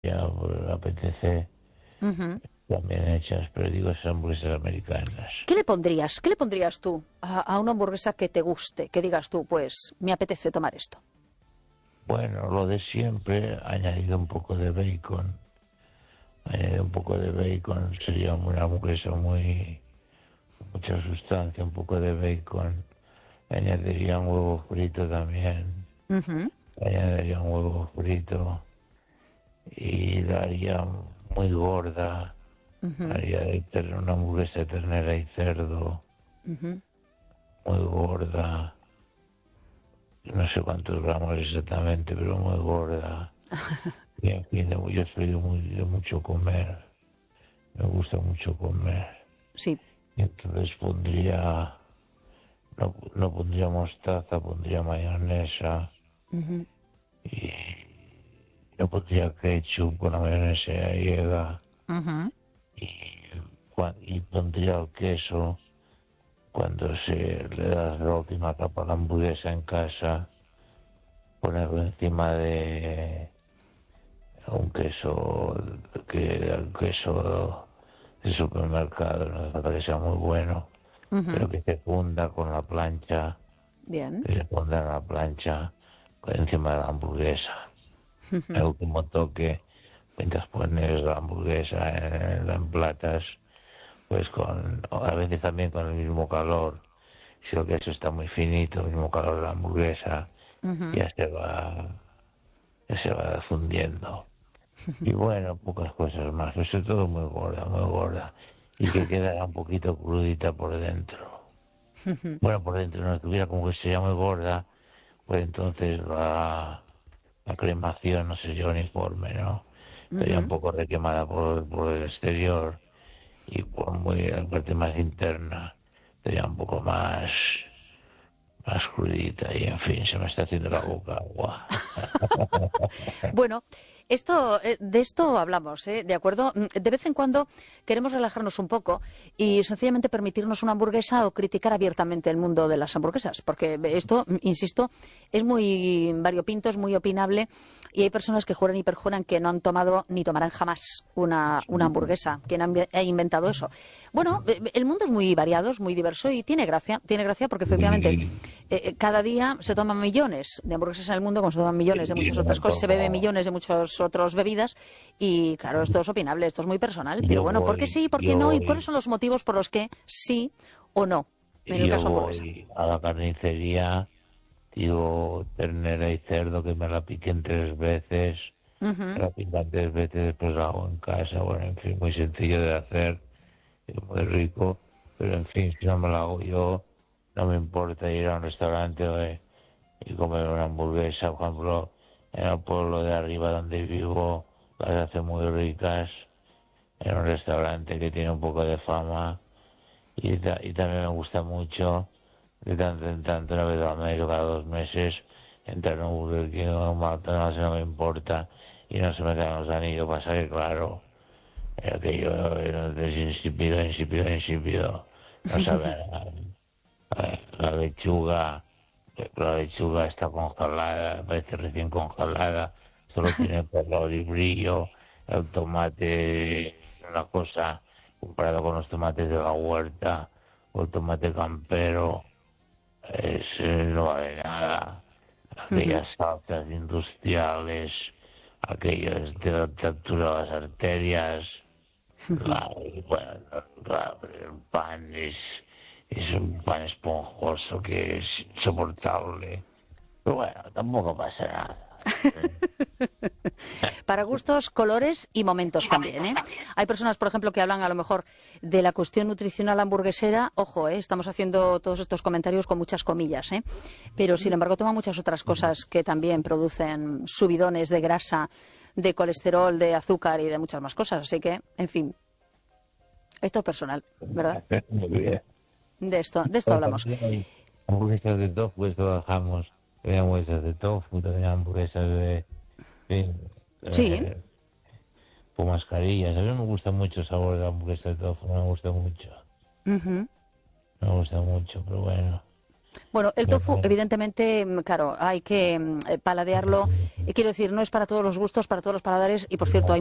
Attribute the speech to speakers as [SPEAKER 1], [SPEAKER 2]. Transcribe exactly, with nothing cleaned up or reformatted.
[SPEAKER 1] ya pues, apetece
[SPEAKER 2] Ujú.
[SPEAKER 1] también hechas, pero digo esas hamburguesas americanas.
[SPEAKER 2] ¿Qué le pondrías? ¿Qué le pondrías tú a, a una hamburguesa que te guste? Que digas tú, pues, me apetece tomar esto.
[SPEAKER 1] Bueno, lo de siempre, añadido un poco de bacon, añadido un poco de bacon, sería una hamburguesa muy, mucha sustancia, un poco de bacon, añadiría un huevo frito también,
[SPEAKER 2] Ujú,
[SPEAKER 1] añadiría un huevo frito y la haría muy gorda,
[SPEAKER 2] ujú,
[SPEAKER 1] haría de ter- una hamburguesa de ternera y cerdo,
[SPEAKER 2] ujú.
[SPEAKER 1] muy gorda, no sé cuántos gramos exactamente, pero muy gorda. Y en fin, de- yo soy de, muy, de mucho comer, me gusta mucho comer.
[SPEAKER 2] Sí.
[SPEAKER 1] Y entonces pondría, no, no pondría mostaza, pondría mayonesa
[SPEAKER 2] Ujú,
[SPEAKER 1] y no pondría ketchup con la mayonesa llega
[SPEAKER 2] ujú.
[SPEAKER 1] y, cua- y pondría el queso cuando se le das la última capa a la hamburguesa en casa, ponerlo encima de un queso que el queso de supermercado, no hace falta que sea muy bueno,
[SPEAKER 2] Ujú.
[SPEAKER 1] pero que se funda con la plancha,
[SPEAKER 2] Bien.
[SPEAKER 1] que se funda en la plancha por encima de la hamburguesa. El
[SPEAKER 2] Ujú.
[SPEAKER 1] último toque, mientras pones la hamburguesa en, en platas, pues con, a veces también con el mismo calor, si el queso está muy finito, el mismo calor de la hamburguesa,
[SPEAKER 2] Ujú.
[SPEAKER 1] ya se va, ya se va fundiendo. Y bueno, pocas cosas más, pero sobre todo muy gorda, muy gorda. Y que quedara un poquito crudita por dentro.
[SPEAKER 2] Ujú.
[SPEAKER 1] Bueno, por dentro no estuviera como que sería muy gorda, pues entonces la, la cremación no sería uniforme, ¿no? Sería un
[SPEAKER 2] Ujú.
[SPEAKER 1] poco requemada por, por el exterior y por muy la parte más interna sería un poco más, más crudita y en fin, se me está haciendo la boca agua.
[SPEAKER 2] Bueno, esto, eh, de esto hablamos, ¿eh? ¿De acuerdo? Mm, De vez en cuando queremos relajarnos un poco y sencillamente permitirnos una hamburguesa o criticar abiertamente el mundo de las hamburguesas, porque esto, mm, insisto, es muy variopinto, es muy opinable y hay personas que juran y perjuran que no han tomado ni tomarán jamás una, una hamburguesa. ¿Quién ha inve- ha inventado eso? Bueno, eh, el mundo es muy variado, es muy diverso y tiene gracia, tiene gracia porque efectivamente
[SPEAKER 1] Y,
[SPEAKER 2] eh, eh, cada día se toman millones de hamburguesas en el mundo, como se toman millones de
[SPEAKER 1] y
[SPEAKER 2] muchas
[SPEAKER 1] me
[SPEAKER 2] otras cosas, se beben
[SPEAKER 1] tomo,
[SPEAKER 2] millones de muchas otras bebidas y claro, esto es opinable, esto es muy personal, pero
[SPEAKER 1] yo
[SPEAKER 2] bueno, ¿por qué
[SPEAKER 1] voy,
[SPEAKER 2] sí, por qué
[SPEAKER 1] yo
[SPEAKER 2] no? ¿Y cuáles
[SPEAKER 1] voy
[SPEAKER 2] son los motivos por los que sí o no en el
[SPEAKER 1] Yo
[SPEAKER 2] caso hamburguesa?
[SPEAKER 1] voy a la carnicería, digo ternera y cerdo que me la piquen tres veces, me
[SPEAKER 2] Ujú,
[SPEAKER 1] la pican tres veces, después la hago en casa, bueno, en fin, muy sencillo de hacer, y muy rico, pero en fin, si no me la hago yo, no me importa ir a un restaurante eh, y comer una hamburguesa, por ejemplo, en el pueblo de arriba donde vivo, las hacen muy ricas, en un restaurante que tiene un poco de fama, y, ta- y también me gusta mucho, de tanto en tanto, una vez al mes o cada dos meses, entrar en un Burger King o un McDonald's, no me importa, y no se me caen los anillos, pasa que claro, eh, aquello eh, es insípido, insípido, insípido, no sabe a nada. Eh, La lechuga, eh, la lechuga está congelada, parece recién congelada, solo tiene color y brillo, el tomate es una cosa comparado con los tomates de la huerta o el tomate campero, es, eh, no vale nada.
[SPEAKER 2] ujú.
[SPEAKER 1] Aquellas salsas industriales, aquellos de la textura de las arterias, la, bueno, la- el pan es, es un pan esponjoso que es insoportable. Pero bueno, tampoco pasa nada.
[SPEAKER 2] Para gustos, colores y momentos también, ¿eh? Hay personas, por ejemplo, que hablan a lo mejor de la cuestión nutricional hamburguesera. Ojo, ¿eh? Estamos haciendo todos estos comentarios con muchas comillas, ¿eh? Pero, sin embargo, toman muchas otras cosas que también producen subidones de grasa, de colesterol, de azúcar y de muchas más cosas. Así que, en fin, esto es personal, ¿verdad?
[SPEAKER 1] Muy bien.
[SPEAKER 2] De esto, de esto
[SPEAKER 1] Pero
[SPEAKER 2] hablamos.
[SPEAKER 1] también hay hamburguesas de tofu, eso bajamos. Hay hamburguesas de tofu, también hamburguesas de, en fin,
[SPEAKER 2] Sí,
[SPEAKER 1] eh, con mascarillas. A mí me gusta mucho el sabor de la hamburguesa de tofu, no me gusta mucho.
[SPEAKER 2] ujú.
[SPEAKER 1] No me gusta mucho, pero bueno.
[SPEAKER 2] Bueno, el tofu, evidentemente, claro, hay que paladearlo. Quiero decir, no es para todos los gustos, para todos los paladares, y por cierto, hay